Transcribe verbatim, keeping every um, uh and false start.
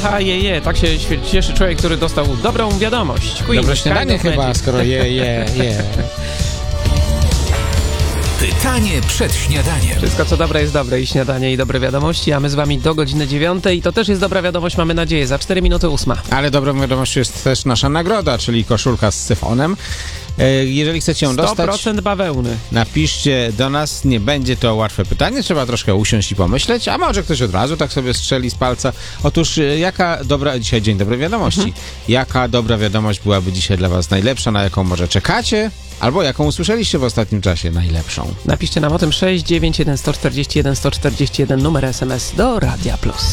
ha, je, je. Tak się cieszy człowiek, który dostał dobrą wiadomość. Queen, Dobre śniadanie chyba, magic. Skoro je, je, je. Pytanie przed śniadaniem. Wszystko co dobre jest dobre i śniadanie i dobre wiadomości, a my z wami do godziny dziewiątej. To też jest dobra wiadomość, mamy nadzieję, za cztery minuty ósma. Ale dobrą wiadomością jest też nasza nagroda, czyli koszulka z syfonem. Jeżeli chcecie ją dostać, sto procent bawełny. Napiszcie do nas, nie będzie to łatwe pytanie, trzeba troszkę usiąść i pomyśleć, a może ktoś od razu tak sobie strzeli z palca. Otóż jaka dobra, dzisiaj dzień dobrej wiadomości, mhm. jaka dobra wiadomość byłaby dzisiaj dla was najlepsza, na jaką może czekacie, albo jaką usłyszeliście w ostatnim czasie najlepszą? Napiszcie nam o tym sześć dziewięć jeden sto czterdzieści jeden sto czterdzieści jeden, numer S M S do Radia Plus.